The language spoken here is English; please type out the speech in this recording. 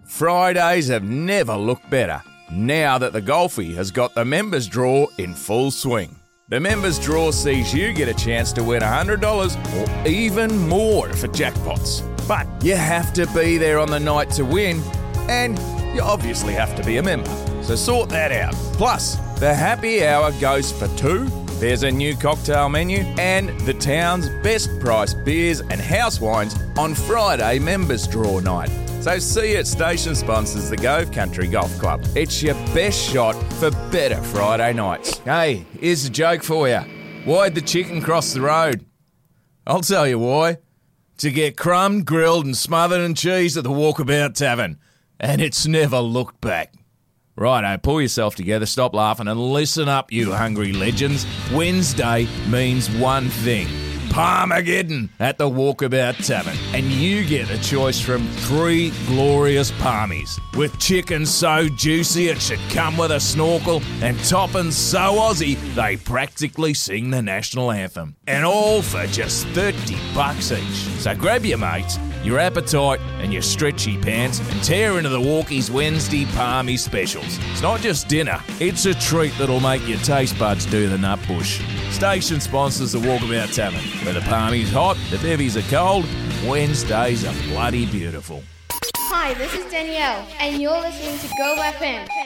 Fridays have never looked better now that the Golfie has got the members draw in full swing. The members draw sees you get a chance to win $100 or even more for jackpots. But you have to be there on the night to win, and you obviously have to be a member. So sort that out. Plus, the happy hour goes for two. There's a new cocktail menu and the town's best priced beers and house wines on Friday members draw night. So see you at station sponsors the Gove Country Golf Club. It's your best shot for better Friday nights. Hey, here's a joke for you. Why'd the chicken cross the road? I'll tell you why. To get crumbed, grilled and smothered in cheese at the Walkabout Tavern. And it's never looked back. Righto, pull yourself together, stop laughing and listen up, you hungry legends. Wednesday means one thing. Palmageddon at the Walkabout Tavern. And you get a choice from 3 glorious palmies. With chicken so juicy it should come with a snorkel and toppings so Aussie they practically sing the national anthem. And all for just $30 each. So grab your mates, your appetite and your stretchy pants and tear into the Walkies Wednesday Palmy specials. It's not just dinner, it's a treat that'll make your taste buds do the nut bush. Station sponsors the Walkabout Tavern, where the Palmy's hot, the bevies are cold, Wednesdays are bloody beautiful. Hi, this is Danielle, and you're listening to Go FM.